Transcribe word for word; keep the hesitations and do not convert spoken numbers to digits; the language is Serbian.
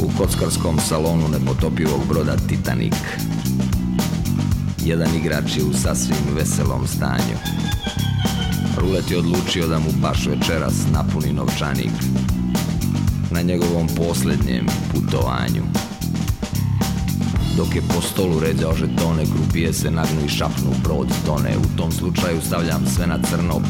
U kockarskom salonu nepotopivog broda Titanic. Jedan igrač je u sasvim veselom stanju. Rulet je odlučio da mu baš večeras napuni novčanik na njegovom posljednjem putovanju. Dok je po stolu ređao žetone, krupije se nagnu i šapnu, brod tone. U tom slučaju stavljam sve na crno,